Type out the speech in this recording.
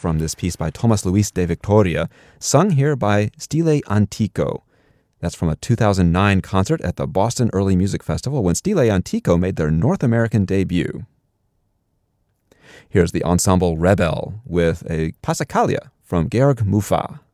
from this piece by Tomas Luis de Victoria, sung here by Stile Antico. That's from a 2009 concert at the Boston Early Music Festival when Stile Antico made their North American debut. Here's the ensemble Rebel with a Passacaglia from Georg Muffat.